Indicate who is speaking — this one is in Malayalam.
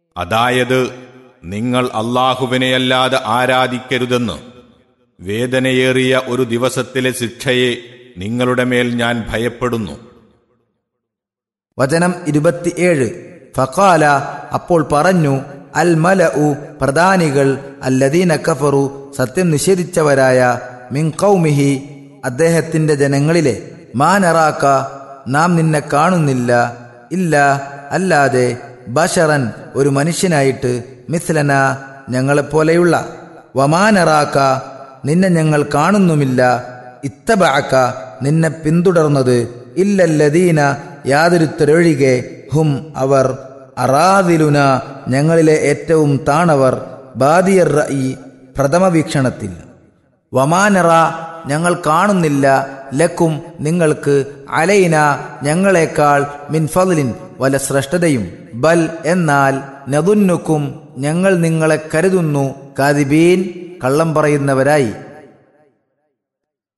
Speaker 1: അതായത് നിങ്ങൾ അല്ലാഹുവിനെയല്ലാതെ ആരാധിക്കരുതെന്ന്. വേദനയേറിയ ഒരു ദിവസത്തിലെ ശിക്ഷയെ നിങ്ങളുടെ മേൽ ഞാൻ ഭയപ്പെടുന്നു.
Speaker 2: വചനം 27. ഫഖാല, അപ്പോൾ പറഞ്ഞു, അൽ മലഉ, പ്രധാനികൾ, അല്ലദീന കഫറു, സത്യം നിഷേധിച്ചവരായ, മിൻ ഖൗമിഹി, അദ്ദേഹത്തിന്റെ ജനങ്ങളിലെ, മാ നറാക, നാം നിന്നെ കാണുന്നില്ല, ഇല്ല, അല്ലാതെ, ബശറൻ, ഒരു മനുഷ്യനായിട്ട്, മിസ്ലന, ഞങ്ങളെപ്പോലെയുള്ള, വമാ നറാക, നിന്നെ ഞങ്ങൾ കാണുന്നുമില്ല, ഇത്തബഅക, നിന്നെ പിന്തുടർന്നത്, ഇല്ലല്ലദീന, യാതൊരുത്തരൊഴികെ, ഹും, അവർ, അറാദിലുന, ഞങ്ങളിലെ ഏറ്റവും താണവർ, ബാദിയർ റഈ, പ്രഥമ വീക്ഷണത്തിൽ, വമാനറ, ഞങ്ങൾ കാണുന്നില്ല, ലക്കും, നിങ്ങൾക്ക്, അലൈന, ഞങ്ങളെക്കാൾ, മിൻ ഫദ്ലിൻ, വല ശ്രേഷ്ഠതയും, ബൽ, എന്നാൽ, നദുന്നുക്കും, ഞങ്ങൾ നിങ്ങളെ കരുതുന്നു, കാദിബീൻ, കള്ളം പറയുന്നവരായി.